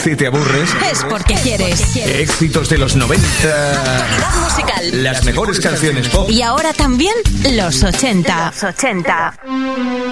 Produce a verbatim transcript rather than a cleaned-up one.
Si te aburres, es porque quieres. Éxitos de los noventa. Actualidad musical. Las mejores canciones pop. Y ahora también los ochenta. Los ochenta.